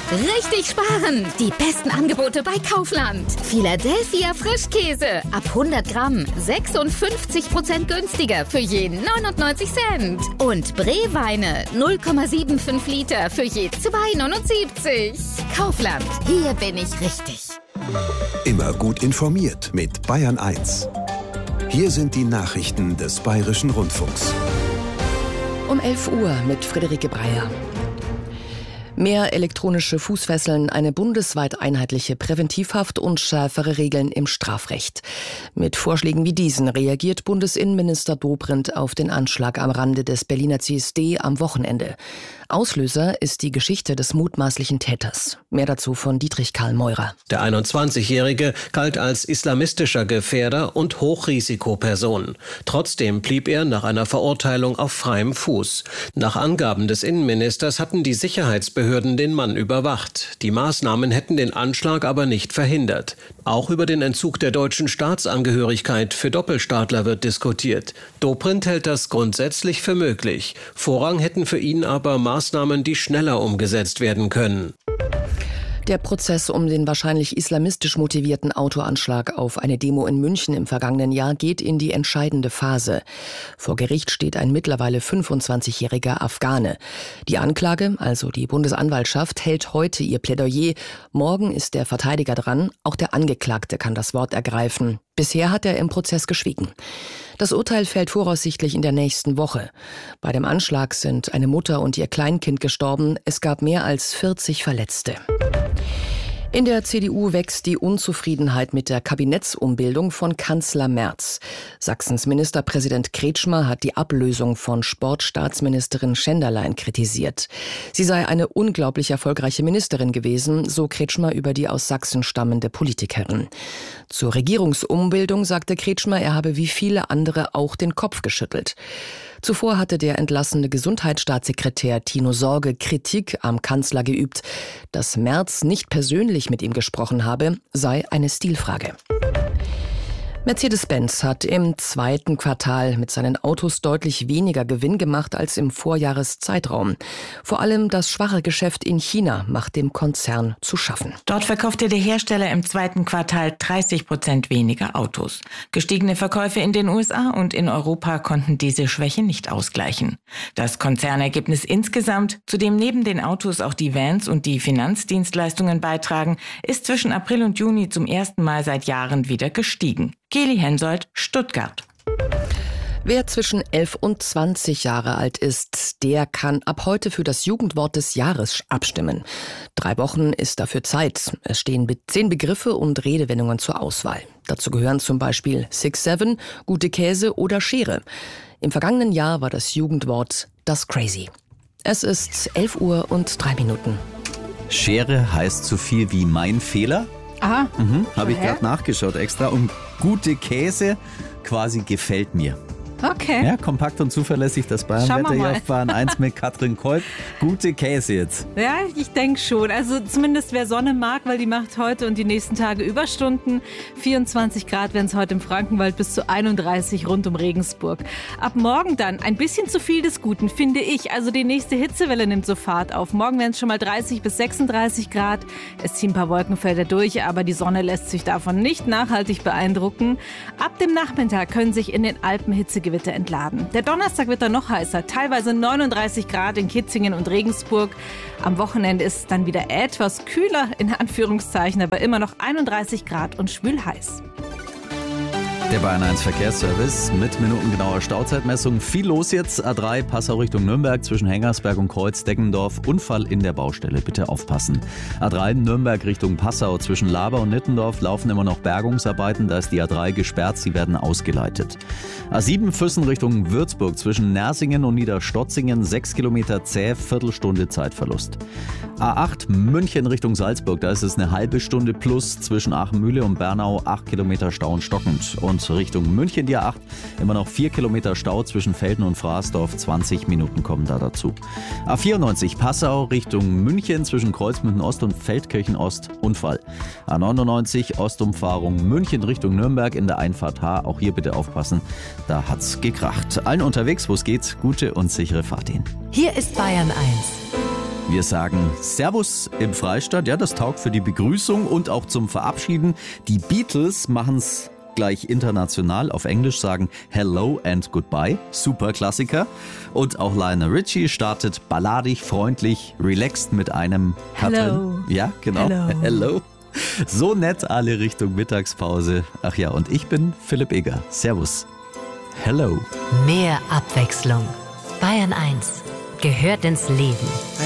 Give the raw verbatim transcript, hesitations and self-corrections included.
Richtig sparen! Die besten Angebote bei Kaufland. Philadelphia Frischkäse. Ab hundert Gramm. sechsundfünfzig Prozent günstiger für je neunundneunzig Cent. Und Bree-Weine. null Komma fünfundsiebzig Liter für je zwei Komma neunundsiebzig. Kaufland. Hier bin ich richtig. Immer gut informiert mit Bayern eins. Hier sind die Nachrichten des Bayerischen Rundfunks. Um elf Uhr mit Friederike Breyer. Mehr elektronische Fußfesseln, eine bundesweit einheitliche Präventivhaft und schärfere Regeln im Strafrecht. Mit Vorschlägen wie diesen reagiert Bundesinnenminister Dobrindt auf den Anschlag am Rande des Berliner C S D am Wochenende. Auslöser ist die Geschichte des mutmaßlichen Täters. Mehr dazu von Dietrich Karl Meurer. Der einundzwanzigjährige galt als islamistischer Gefährder und Hochrisikoperson. Trotzdem blieb er nach einer Verurteilung auf freiem Fuß. Nach Angaben des Innenministers hatten die Sicherheitsbehörden den Mann überwacht. Die Maßnahmen hätten den Anschlag aber nicht verhindert. Auch über den Entzug der deutschen Staatsangehörigkeit für Doppelstaatler wird diskutiert. Dobrindt hält das grundsätzlich für möglich. Vorrang hätten für ihn aber Maßnahmen, die schneller umgesetzt werden können. Der Prozess um den wahrscheinlich islamistisch motivierten Autoanschlag auf eine Demo in München im vergangenen Jahr geht in die entscheidende Phase. Vor Gericht steht ein mittlerweile fünfundzwanzigjähriger Afghane. Die Anklage, also die Bundesanwaltschaft, hält heute ihr Plädoyer. Morgen ist der Verteidiger dran. Auch der Angeklagte kann das Wort ergreifen. Bisher hat er im Prozess geschwiegen. Das Urteil fällt voraussichtlich in der nächsten Woche. Bei dem Anschlag sind eine Mutter und ihr Kleinkind gestorben. Es gab mehr als vierzig Verletzte. In der C D U wächst die Unzufriedenheit mit der Kabinettsumbildung von Kanzler Merz. Sachsens Ministerpräsident Kretschmer hat die Ablösung von Sportstaatsministerin Schenderlein kritisiert. Sie sei eine unglaublich erfolgreiche Ministerin gewesen, so Kretschmer über die aus Sachsen stammende Politikerin. Zur Regierungsumbildung sagte Kretschmer, er habe wie viele andere auch den Kopf geschüttelt. Zuvor hatte der entlassene Gesundheitsstaatssekretär Tino Sorge Kritik am Kanzler geübt. Dass Merz nicht persönlich mit ihm gesprochen habe, sei eine Stilfrage. Mercedes-Benz hat im zweiten Quartal mit seinen Autos deutlich weniger Gewinn gemacht als im Vorjahreszeitraum. Vor allem das schwache Geschäft in China macht dem Konzern zu schaffen. Dort verkaufte der Hersteller im zweiten Quartal dreißig Prozent weniger Autos. Gestiegene Verkäufe in den U S A und in Europa konnten diese Schwäche nicht ausgleichen. Das Konzernergebnis insgesamt, zu dem neben den Autos auch die Vans und die Finanzdienstleistungen beitragen, ist zwischen April und Juni zum ersten Mal seit Jahren wieder gestiegen. Geli Hensoldt, Stuttgart. Wer zwischen elf und zwanzig Jahre alt ist, der kann ab heute für das Jugendwort des Jahres abstimmen. Drei Wochen ist dafür Zeit. Es stehen zehn Begriffe und Redewendungen zur Auswahl. Dazu gehören zum Beispiel Six Seven, gute Käse oder Schere. Im vergangenen Jahr war das Jugendwort das Crazy. Es ist elf Uhr und drei Minuten. Schere heißt so viel wie mein Fehler. Aha. Mhm, habe ich gerade nachgeschaut extra. Und gute Käse quasi gefällt mir. Okay. Ja, kompakt und zuverlässig, das Bayern-Wetter hier auf Bayern eins mit Katrin Kolb. Gute Käse jetzt. Ja, ich denke schon. Also zumindest wer Sonne mag, weil die macht heute und die nächsten Tage Überstunden. vierundzwanzig Grad werden es heute im Frankenwald, bis zu einunddreißig rund um Regensburg. Ab morgen dann ein bisschen zu viel des Guten, finde ich. Also die nächste Hitzewelle nimmt so Fahrt auf. Morgen werden es schon mal dreißig bis sechsunddreißig Grad. Es ziehen ein paar Wolkenfelder durch, aber die Sonne lässt sich davon nicht nachhaltig beeindrucken. Ab dem Nachmittag können sich in den Alpen Hitzegewitter entladen. Der Donnerstag wird dann noch heißer, teilweise neununddreißig Grad in Kitzingen und Regensburg. Am Wochenende ist es dann wieder etwas kühler, in Anführungszeichen, aber immer noch einunddreißig Grad und schwül heiß. Der Bayern eins Verkehrsservice mit minutengenauer Stauzeitmessung. Viel los jetzt. A drei Passau Richtung Nürnberg zwischen Hengersberg und Kreuz-Deggendorf. Unfall in der Baustelle. Bitte aufpassen. A drei Nürnberg Richtung Passau zwischen Laber und Nittendorf laufen immer noch Bergungsarbeiten. Da ist die A drei gesperrt. Sie werden ausgeleitet. A sieben Füssen Richtung Würzburg zwischen Nersingen und Niederstotzingen. Sechs Kilometer zäh, Viertelstunde Zeitverlust. A acht München Richtung Salzburg. Da ist es eine halbe Stunde plus zwischen Aachen-Mühle und Bernau. Acht Kilometer Stau und stockend. Und Richtung München die A acht, immer noch vier Kilometer Stau zwischen Velden und Fraßdorf, zwanzig Minuten kommen da dazu. A vierundneunzig Passau Richtung München zwischen Kreuzmünden Ost und Feldkirchen Ost, Unfall. A neunundneunzig Ostumfahrung München Richtung Nürnberg in der Einfahrt H, auch hier bitte aufpassen, da hat's gekracht. Allen unterwegs, wo es geht, gute und sichere Fahrt hin. Hier ist Bayern eins. Wir sagen Servus im Freistaat. Ja, das taugt für die Begrüßung und auch zum Verabschieden. Die Beatles machen es gleich international. Auf Englisch sagen Hello and Goodbye. Super Klassiker. Und auch Lionel Richie startet balladig, freundlich, relaxed mit einem Hello. Ja, genau. Hello. Hello. So nett alle Richtung Mittagspause. Ach ja, und ich bin Philipp Egger. Servus. Hello. Mehr Abwechslung. Bayern eins gehört ins Leben.